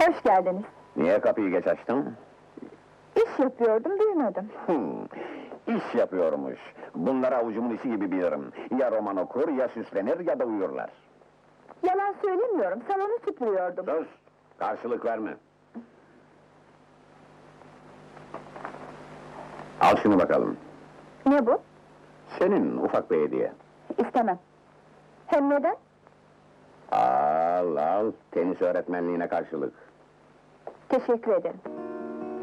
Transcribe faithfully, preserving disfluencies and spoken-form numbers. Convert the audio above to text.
Hoş geldiniz. Niye kapıyı geç açtın? İş yapıyordum, duymadım. Hmm, iş yapıyormuş. Bunları avucumun işi gibi bilirim. Ya roman okur, ya süslenir, ya da uyurlar. Yalan söylemiyorum, salonu süpürüyordum. Sus! Karşılık verme. Al şunu bakalım. Ne bu? Senin ufak bir hediye. İstemem. Hem neden? Al al, tenis öğretmenliğine karşılık. Teşekkür ederim.